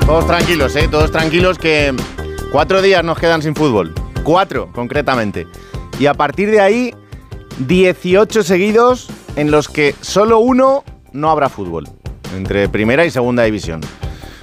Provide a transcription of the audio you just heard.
Todos tranquilos, todos tranquilos que 4 días nos quedan sin fútbol. 4, concretamente. Y a partir de ahí, 18 seguidos en los que solo uno no habrá fútbol. Entre primera y segunda división.